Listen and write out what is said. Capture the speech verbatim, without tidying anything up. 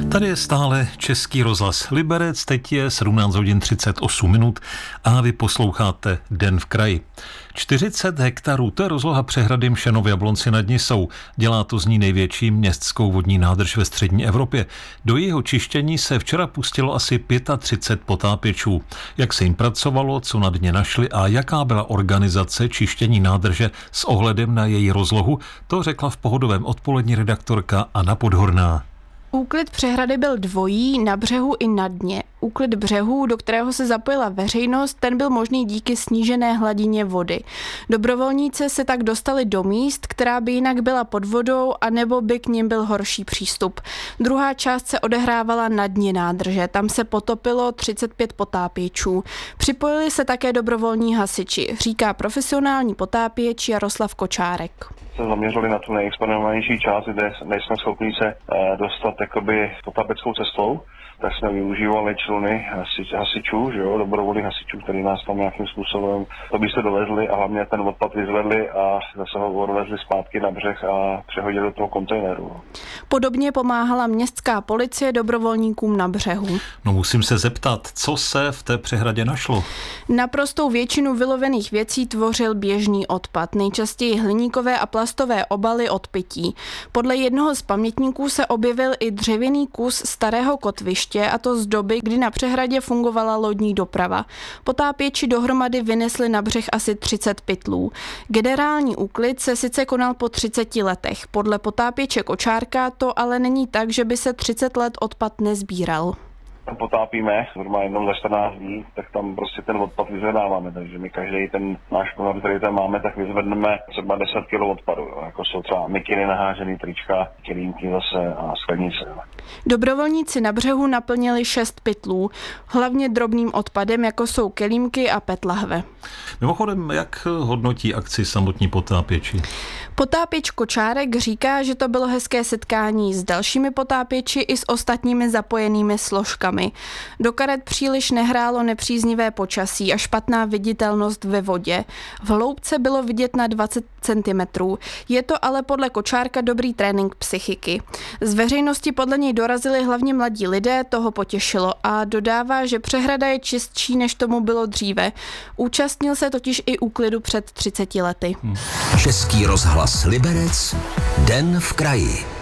Tady je stále Český rozhlas Liberec, teď je sedmnáct hodin třicet osm minut a vy posloucháte Den v kraji. čtyřicet hektarů, to je rozloha přehrady Mšenov Jablonci nad Nisou. Dělá to z ní největší městskou vodní nádrž ve střední Evropě. Do jejího čištění se včera pustilo asi třicet pět potápěčů. Jak se jim pracovalo, co na dně našli a jaká byla organizace čištění nádrže s ohledem na její rozlohu, to řekla v Pohodovém odpolední redaktorka Anna Podhorná. Úklid přehrady byl dvojí, na břehu i na dně. Úklid břehů, do kterého se zapojila veřejnost, ten byl možný díky snížené hladině vody. Dobrovolníci se tak dostali do míst, která by jinak byla pod vodou, anebo by k nim byl horší přístup. Druhá část se odehrávala na dně nádrže, tam se potopilo třicet pět potápěčů. Připojili se také dobrovolní hasiči, říká profesionální potápěč Jaroslav Kočárek. Se zaměřili na tu nejexponovanější část, kde nejsme schopni se dostat jakoby potápeckou cestou, tak jsme využívali čluny hasičů, že jo, dobrovolných hasičů, který nás tam nějakým způsobem to by se dovezli a hlavně ten odpad vyzvedli a zase ho odvezli zpátky na břeh a přehodili do toho kontejneru. Podobně pomáhala městská policie dobrovolníkům na břehu. No musím se zeptat, co se v té přehradě našlo? Naprostou většinu vylovených věcí tvořil běžný odpad, nejčastěji hliníkové a plastové obaly od pití. Podle jednoho z pamětníků se objevil i dřevěný kus starého kotviště, a to z doby, kdy na přehradě fungovala lodní doprava. Potápěči dohromady vynesli na břeh asi třicet pytlů. Generální úklid se sice konal po třiceti letech. Podle potápěče Kočárka to ale není tak, že by se třicet let odpad nezbíral. Potápíme, zhruba jednou za čtrnáct dní, tak tam prostě ten odpad vyzvedáváme, takže my každý ten náš pohled, který tam máme, tak vyzvedneme třeba deset kilo odpadu, jo. Jako jsou třeba mikiny nahážený, trička, kelímky zase a sklenice. Dobrovolníci na břehu naplnili šest pytlů, hlavně drobným odpadem, jako jsou kelímky a pet lahve. Mimochodem, jak hodnotí akci samotní potápěči? Potápěč Kočárek říká, že to bylo hezké setkání s dalšími potápěči i s ostatními zapojenými složkami. Do karet příliš nehrálo nepříznivé počasí a špatná viditelnost ve vodě. V hloubce bylo vidět na dvacet centimetrů. Je to ale podle Kočárka dobrý trénink psychiky. Z veřejnosti podle něj dorazili hlavně mladí lidé, toho potěšilo a dodává, že přehrada je čistší, než tomu bylo dříve. Účastnil se totiž i úklidu před třiceti lety. Český rozhlas Liberec, Den v kraji.